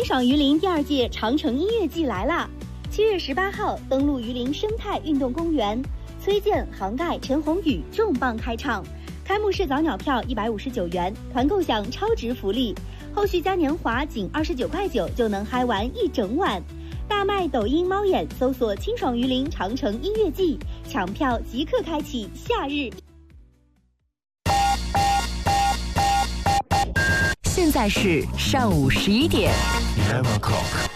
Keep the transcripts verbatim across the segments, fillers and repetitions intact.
爽榆林第二届长城音乐季来啦！七月十八号登陆榆林生态运动公园，崔健、杭盖、陈鸿宇重磅开唱。开幕式早鸟票一百五十九元，团购享超值福利，后续嘉年华仅二十九块九就能嗨玩一整晚。大麦抖音猫眼搜索清爽榆林长城音乐季，抢票即刻开启夏日。 现在是上午十一点。 Eleven o'clock。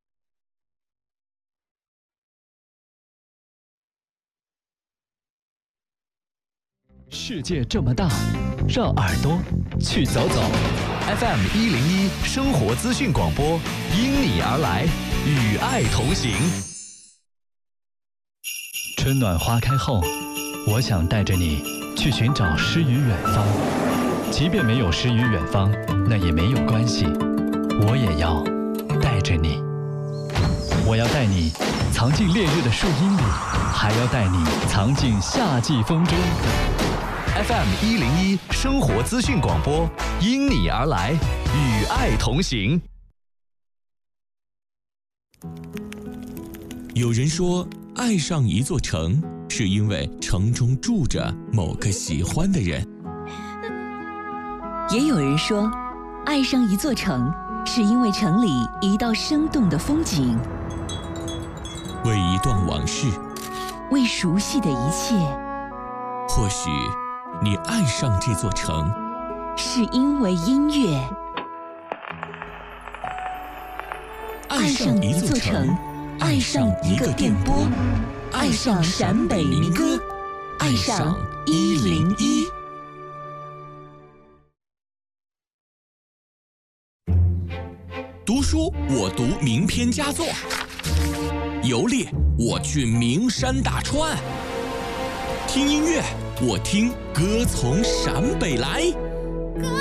世界这么大，让耳朵去走走。 F M 一零一生活资讯广播，因你而来，与爱同行。 春暖花开后，我想带着你去寻找诗与远方。即便没有诗与远方，那也没有关系，我也要带着你。我要带你藏进烈日的树荫里，还要带你藏进夏季风中。 F M 一零一生活资讯广播，因你而来，与爱同行。 有人说，爱上一座城，是因为城中住着某个喜欢的人。 也有人说，爱上一座城，是因为城里一道生动的风景， 为一段往事， 为熟悉的一切。 或许你爱上这座城， 是因为音乐。 爱上一座城，爱上一个电波，爱上陕北民歌，爱上一零一。读书，我读名篇佳作；游猎，我去名山大川；听音乐，我听歌从陕北来。